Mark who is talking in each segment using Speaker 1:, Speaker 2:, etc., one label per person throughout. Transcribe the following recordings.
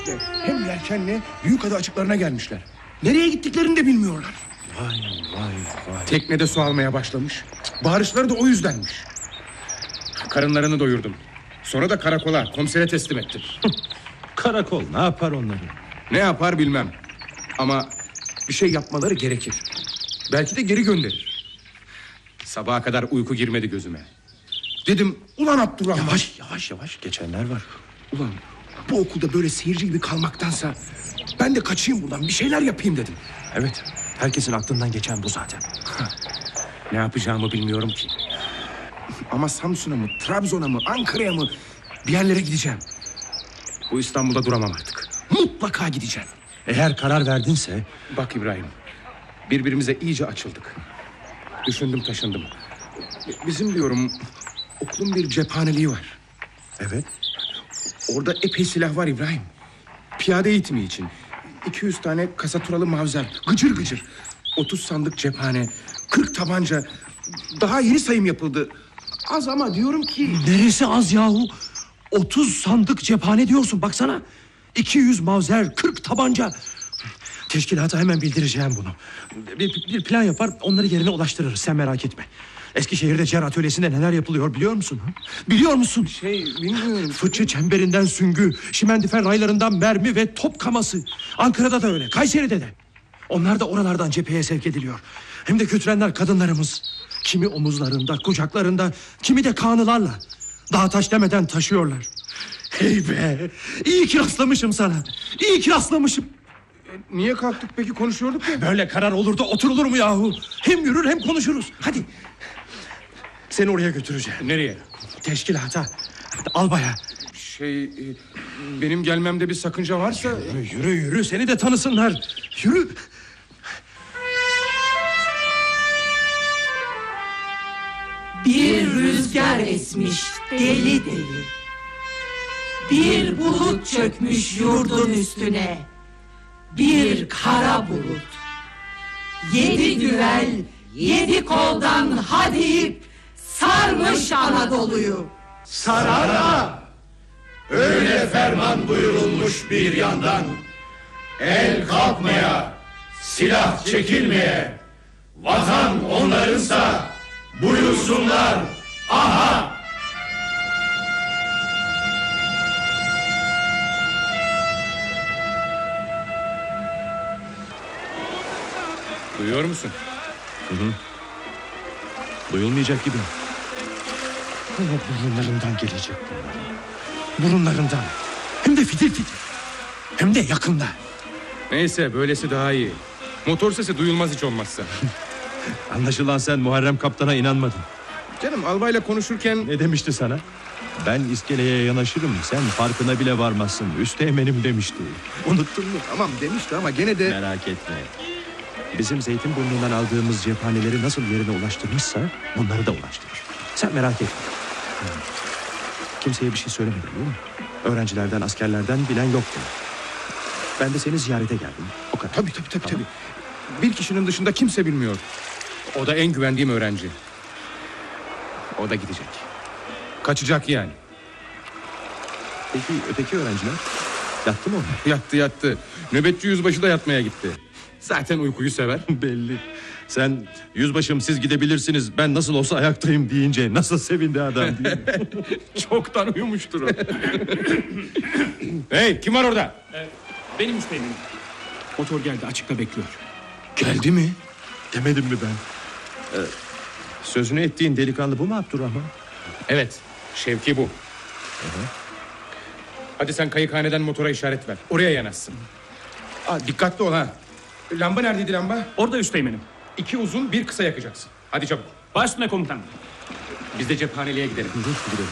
Speaker 1: Hem yelkenle Büyükada açıklarına gelmişler. Nereye gittiklerini de bilmiyorlar.
Speaker 2: Vay.
Speaker 1: Teknede su almaya başlamış. Bağırışları da o yüzdenmiş. Karınlarını doyurdum. Sonra da karakola, komisere teslim ettim.
Speaker 2: Karakol ne yapar onları?
Speaker 1: Ne yapar bilmem. Ama bir şey yapmaları gerekir. Belki de geri gönderir. Sabaha kadar uyku girmedi gözüme. Dedim ulan Abdurrahman.
Speaker 2: Yavaş geçenler var.
Speaker 1: Ulan bu okulda böyle seyirci gibi kalmaktansa ben de kaçayım buradan, bir şeyler yapayım dedim.
Speaker 2: Evet, herkesin aklından geçen bu zaten.
Speaker 1: Ne yapacağımı bilmiyorum ki. Ama Samsun'a mı, Trabzon'a mı, Ankara'ya mı bir yerlere gideceğim. Bu İstanbul'da duramam artık. Mutlaka gideceğim.
Speaker 2: Eğer karar verdinse...
Speaker 1: Bak İbrahim, birbirimize iyice açıldık. Düşündüm taşındım. Bizim diyorum okulun bir cephaneliği var.
Speaker 2: Evet.
Speaker 1: Orada epey silah var İbrahim. Piyade eğitimi için 200 tane kasaturalı mavzer, gıcır gıcır. 30 sandık cephane, 40 tabanca. Daha yeni sayım yapıldı. Az ama diyorum ki...
Speaker 2: Neresi az yahu? 30 sandık cephane diyorsun, baksana. 200 mavzer, 40 tabanca. Teşkilata hemen bildireceğim bunu. Bir plan yapar, onları yerine ulaştırırız, sen merak etme. Eskişehir'de Cer Atölyesi'nde neler yapılıyor biliyor musun? Biliyor musun?
Speaker 1: Bilmiyorum.
Speaker 2: Fıçı çemberinden süngü, şimendifer raylarından mermi ve top kaması. Ankara'da da öyle, Kayseri'de de. Onlar da oralardan cepheye sevk ediliyor. Hem de götürenler kadınlarımız. Kimi omuzlarında, kucaklarında, kimi de kanılarla. Daha taş demeden taşıyorlar. Hey be! İyi ki rastlamışım sana. İyi ki rastlamışım.
Speaker 1: Niye kalktık peki, konuşuyorduk ya?
Speaker 2: Böyle karar olur da oturulur mu yahu? Hem yürür hem konuşuruz. Hadi. Seni oraya götüreceğim.
Speaker 1: Nereye?
Speaker 2: Teşkilata. Albaya.
Speaker 1: Benim gelmemde bir sakınca varsa...
Speaker 2: Yürü. Seni de tanısınlar. Yürü.
Speaker 3: Bir rüzgar esmiş deli deli. Bir bulut çökmüş yurdun üstüne. Bir kara bulut. 7 güvel, 7 koldan hadip sarmış Anadolu'yu.
Speaker 4: Sarara öyle ferman buyurulmuş bir yandan. El kalkmaya, silah çekilmeye. Vatan onlarınsa buyursunlar aha.
Speaker 1: Duyuyor musun?
Speaker 2: Hı. Duyulmayacak gibi. Ama burunlarından gelecek bunların. Burunlarından. Hem de fitil fitil. Hem de yakında.
Speaker 1: Neyse, böylesi daha iyi. Motor sesi duyulmaz hiç olmazsa.
Speaker 2: Anlaşılan sen Muharrem Kaptan'a inanmadın.
Speaker 1: Canım, albayla konuşurken...
Speaker 2: Ne demişti sana? Ben iskeleye yanaşırım, sen farkına bile varmazsın. Üsteğmenim demişti. Unuttun mu?
Speaker 1: Tamam demişti ama gene de...
Speaker 2: Merak etme. Bizim Zeytinburnu'ndan aldığımız cephaneleri nasıl yerine ulaştırmışsa bunları da ulaştırır. Sen merak etme. Kimseye bir şey söylemedin değil mi? Öğrencilerden, askerlerden bilen yoktu. Ben de seni ziyarete geldim. O kadar.
Speaker 1: Tabii. Bir kişinin dışında kimse bilmiyor. O da en güvendiğim öğrenci. O da gidecek. Kaçacak yani.
Speaker 2: Peki öteki öğrenciler? Yattı mı onlar?
Speaker 1: Yattı. Nöbetçi yüzbaşı da yatmaya gitti. Zaten uykuyu sever.
Speaker 2: Belli. Sen yüzbaşım siz gidebilirsiniz, ben nasıl olsa ayaktayım deyince nasıl sevindi adam değil mi?
Speaker 1: Çoktan uyumuştur o. Hey, kim var orada?
Speaker 5: Benim üsteğmenim. Motor geldi, açıkta bekliyor.
Speaker 1: Geldi mi?
Speaker 2: Demedim mi ben? Sözünü ettiğin delikanlı bu mu Abdurrahman?
Speaker 1: Evet, Şevki bu. Hadi sen kayıkhaneden motora işaret ver. Oraya yanaşsın. Dikkatli ol ha. Lamba neredeydi lamba?
Speaker 5: Orada üsteğmenim.
Speaker 1: 2 uzun 1 kısa yakacaksın. Hadi çabuk.
Speaker 5: Baş üstüne komutanım.
Speaker 1: Biz de cephaneliğe gidelim.
Speaker 2: Gidelim.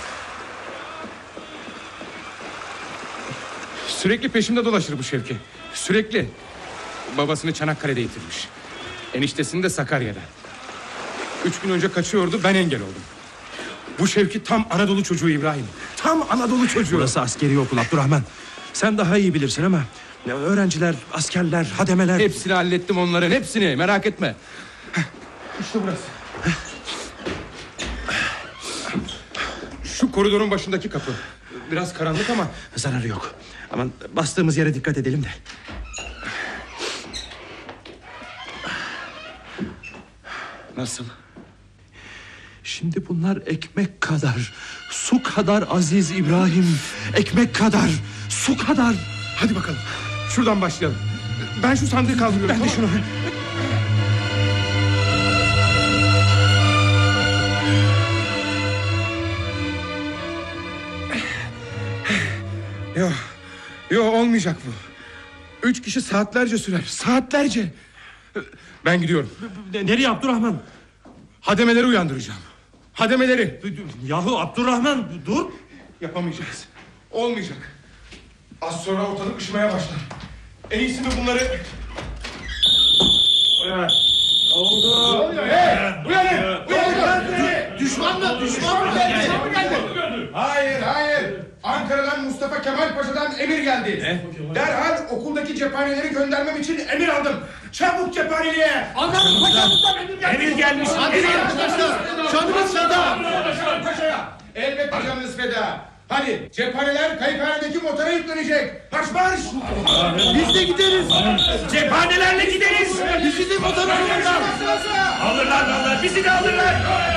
Speaker 1: Sürekli peşimde dolaşır bu Şevki. Sürekli. Babasını Çanakkale'de yitirmiş. Eniştesini de Sakarya'da. 3 gün önce kaçıyordu, ben engel oldum. Bu Şevki tam Anadolu çocuğu İbrahim. Tam Anadolu çocuğu.
Speaker 2: Burası askeri okul Abdurrahman. Sen daha iyi bilirsin ama öğrenciler, askerler, hademeler...
Speaker 1: Hepsini hallettim onların, hepsini, merak etme. İşte burası. Şu koridorun başındaki kapı. Biraz karanlık ama
Speaker 2: Zararı yok. Aman bastığımız yere dikkat edelim de.
Speaker 1: nasıl?
Speaker 2: Şimdi bunlar ekmek kadar, su kadar aziz İbrahim. Ekmek kadar, su kadar.
Speaker 1: Hadi bakalım. Şuradan başlayalım. Ben şu sandığı kaldırıyorum.
Speaker 2: Ben de şunu...
Speaker 1: Yok. Yok, olmayacak bu. 3 kişi saatlerce sürer. Saatlerce. Ben gidiyorum.
Speaker 2: Nereye Abdurrahman?
Speaker 1: Hademeleri uyandıracağım. Hademeleri.
Speaker 2: Yahu Abdurrahman dur.
Speaker 1: Yapamayacağız. Olmayacak. Az sonra ortalık ışımaya başlar. En iyisi mi bunları...
Speaker 4: Düşman mı?
Speaker 1: Hayır. Ankara'dan Mustafa Kemal Paşa'dan emir geldi. Derhal okuldaki cephaneleri göndermem için emir aldım. Çabuk cephaneliğe.
Speaker 5: Emir gelmiş.
Speaker 4: Canımız feda.
Speaker 1: Elbette canınız feda. Hadi cephaneler kayıkhanedeki motora yüklenecek. Marş.
Speaker 4: Biz de gideriz.
Speaker 5: Cephanelerle gideriz.
Speaker 4: Bizi de motora alırlar.
Speaker 5: Alırlar. Bizi de alırlar.